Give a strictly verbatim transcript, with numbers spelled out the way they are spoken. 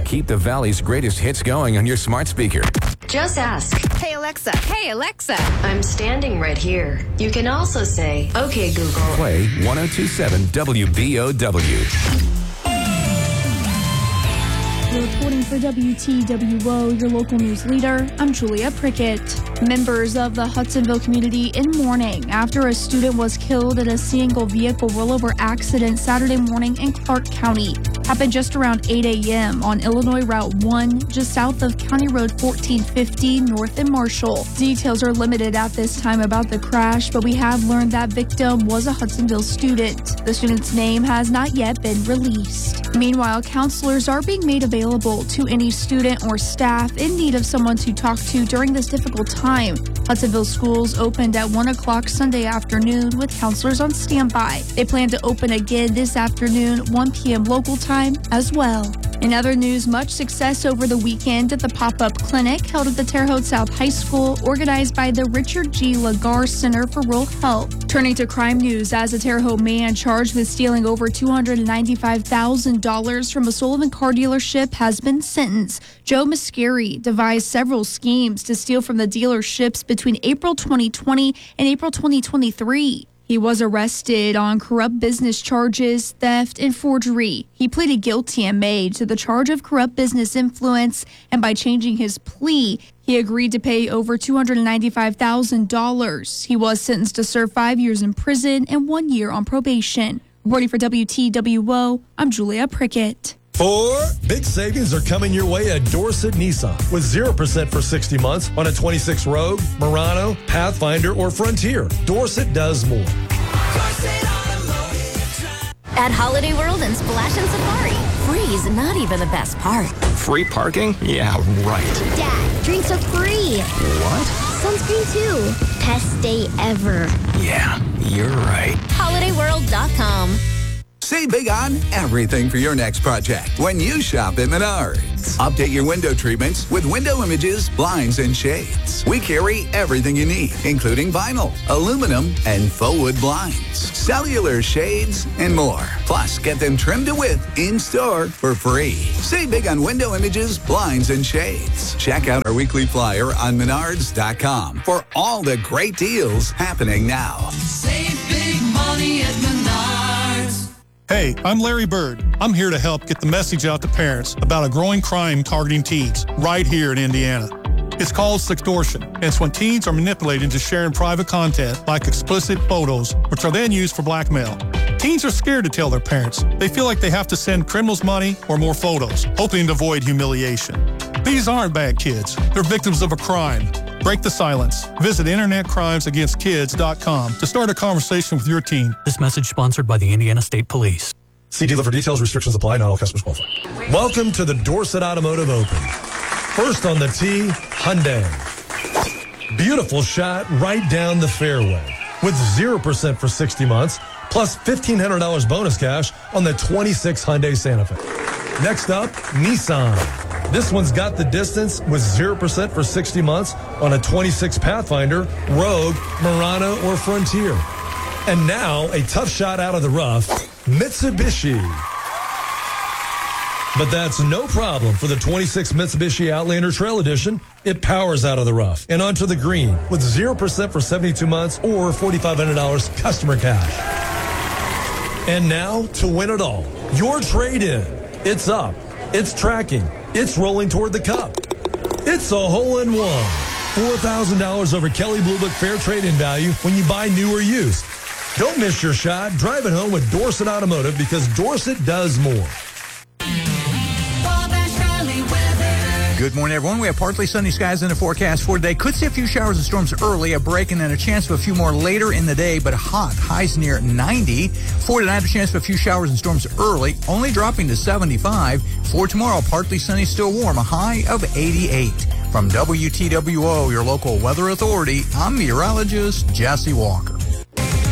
Keep the Valley's greatest hits going on your smart speaker. Just ask. Hey, Alexa. Hey, Alexa. I'm standing right here. You can also say, okay, Google. Play one oh two point seven W B O W. Reporting for W T W O, your local news leader, I'm Julia Prickett. Members of the Hudsonville community in mourning after a student was killed in a single vehicle rollover accident Saturday morning in Clark County. Happened just around eight a.m. on Illinois Route one, just south of County Road fourteen fifty north in Marshall. Details are limited at this time about the crash, but we have learned that victim was a Hudsonville student. The student's name has not yet been released. Meanwhile, counselors are being made available to any student or staff in need of someone to talk to during this difficult time. Hudsonville schools opened at one o'clock Sunday afternoon with counselors on standby. They plan to open again this afternoon, one p.m. local time as well. In other news, much success over the weekend at the pop-up clinic held at the Terre Haute South High School, organized by the Richard G. Lagar Center for Rural Health. Turning to crime news, as a Terre Haute man charged with stealing over two hundred ninety-five thousand dollars from a Sullivan car dealership has been sentenced. Joe Mascari devised several schemes to steal from the dealerships between April twenty twenty and April twenty twenty-three. He was arrested on corrupt business charges, theft, and forgery. He pleaded guilty in May to the charge of corrupt business influence, and by changing his plea, he agreed to pay over two hundred ninety-five thousand dollars. He was sentenced to serve five years in prison and one year on probation. Reporting for W T W O, I'm Julia Prickett. Four big savings are coming your way at Dorset Nissan with zero percent for sixty months on a twenty-six Rogue, Murano, Pathfinder, or Frontier. Dorset does more. At Holiday World and Splash and Safari, free is not even the best part. Free parking? Yeah, right. Dad, drinks are free. What? Sunscreen too. Best day ever. Yeah, you're right. holiday world dot com. Save big on everything for your next project when you shop at Menards. Update your window treatments with window images, blinds, and shades. We carry everything you need, including vinyl, aluminum, and faux wood blinds, cellular shades, and more. Plus, get them trimmed to width in-store for free. Save big on window images, blinds, and shades. Check out our weekly flyer on Menards dot com for all the great deals happening now. Save big money at Menards. Hey, I'm Larry Bird. I'm here to help get the message out to parents about a growing crime targeting teens right here in Indiana. It's called sextortion. It's when teens are manipulated into sharing private content like explicit photos, which are then used for blackmail. Teens are scared to tell their parents. They feel like they have to send criminals money or more photos, hoping to avoid humiliation. These aren't bad kids. They're victims of a crime. Break the silence. Visit internet crimes against kids dot com to start a conversation with your teen. This message sponsored by the Indiana State Police. See dealer for details. Restrictions apply. Not all customers qualify. Welcome to the Dorset Automotive Open. First on the tee, Hyundai. Beautiful shot right down the fairway with zero percent for sixty months, plus fifteen hundred dollars bonus cash on the twenty-six Hyundai Santa Fe. Next up, Nissan. This one's got the distance with zero percent for sixty months on a twenty-six Pathfinder, Rogue, Murano, or Frontier. And now, a tough shot out of the rough, Mitsubishi. But that's no problem for the twenty-six Mitsubishi Outlander Trail Edition. It powers out of the rough and onto the green with zero percent for seventy-two months or forty-five hundred dollars customer cash. And now, to win it all, your trade-in. It's up. It's tracking. It's rolling toward the cup. It's a hole-in-one. four thousand dollars over Kelly Blue Book Fair Trade-in value when you buy new or used. Don't miss your shot. Drive it home with Dorset Automotive because Dorset does more. Good morning, everyone. We have partly sunny skies in the forecast for today. Could see a few showers and storms early, a break, and then a chance of a few more later in the day, but hot. Highs near ninety. For tonight, a chance of a few showers and storms early, only dropping to seventy-five. For tomorrow, partly sunny, still warm, a high of eighty-eight. From W T W O, your local weather authority, I'm meteorologist Jesse Walker.